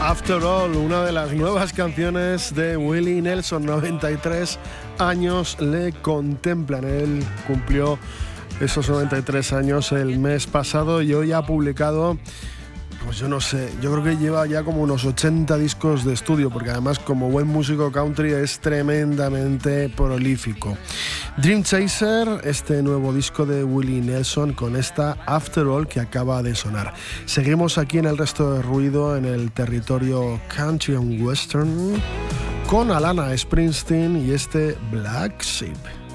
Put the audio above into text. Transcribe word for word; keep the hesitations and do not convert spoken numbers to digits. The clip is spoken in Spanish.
After All, una de las nuevas canciones de Willie Nelson. Noventa y tres años le contemplan. Él cumplió esos noventa y tres años el mes pasado y hoy ha publicado, pues yo no sé, yo creo que lleva ya como unos ochenta discos de estudio, porque además como buen músico country es tremendamente prolífico. Dream Chaser, este nuevo disco de Willie Nelson con esta After All que acaba de sonar. Seguimos aquí en el resto de ruido en el territorio country and western con Alana Springsteen y este Black Sheep.